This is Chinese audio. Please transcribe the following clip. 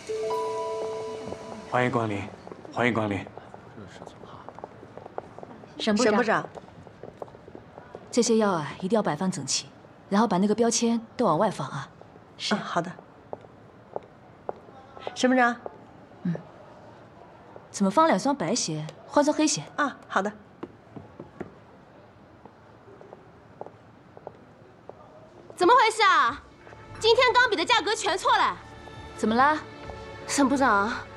欢迎光临，欢迎光临。 沈部长， 这些药啊，一定要摆放整齐，然后把那个标签都往外放啊。 是，好的。沈部长， 怎么放两双白鞋，换双黑鞋？ 啊，好的。 怎么回事啊？今天钢笔的价格全错了。 怎么啦？ 沈部长，